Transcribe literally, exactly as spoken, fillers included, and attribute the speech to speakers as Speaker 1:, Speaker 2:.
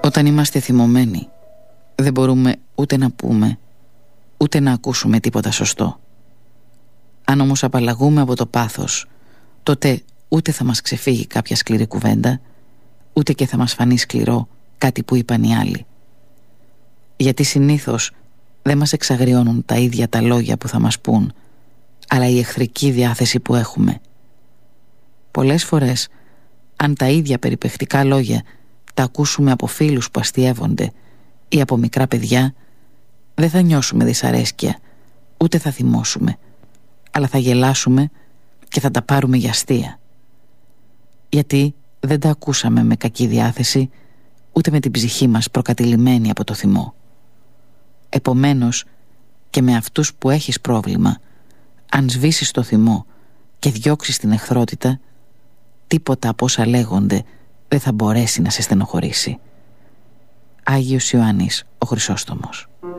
Speaker 1: Όταν είμαστε θυμωμένοι, δεν μπορούμε ούτε να πούμε, ούτε να ακούσουμε τίποτα σωστό. Αν όμως απαλλαγούμε από το πάθος, τότε ούτε θα μας ξεφύγει κάποια σκληρή κουβέντα, ούτε και θα μας φανεί σκληρό κάτι που είπαν οι άλλοι. Γιατί συνήθως δεν μας εξαγριώνουν τα ίδια τα λόγια που θα μας πούν, αλλά η εχθρική διάθεση που έχουμε. Πολλές φορές, αν τα ίδια περιπαιχτικά λόγια τα ακούσουμε από φίλους που αστιεύονται ή από μικρά παιδιά, δεν θα νιώσουμε δυσαρέσκεια, ούτε θα θυμώσουμε, αλλά θα γελάσουμε και θα τα πάρουμε για αστεία. Γιατί δεν τα ακούσαμε με κακή διάθεση, ούτε με την ψυχή μας προκατηλημένη από το θυμό. Επομένως, και με αυτούς που έχεις πρόβλημα, αν σβήσεις το θυμό και διώξεις την εχθρότητα, τίποτα από όσα λέγονται δεν θα μπορέσει να σε στενοχωρήσει. Άγιος Ιωάννης ο Χρυσόστομος.